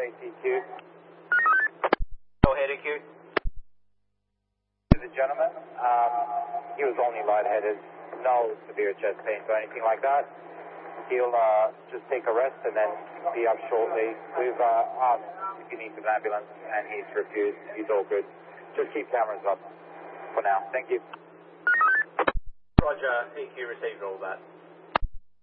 ATQ. Go ahead, AQ. To the gentleman, he was only lightheaded, no severe chest pains or anything like that. He'll just take a rest and then be up shortly. We've asked if he needs an ambulance and he's refused. He's all good. Just keep cameras up for now. Thank you. Roger, AQ received all that.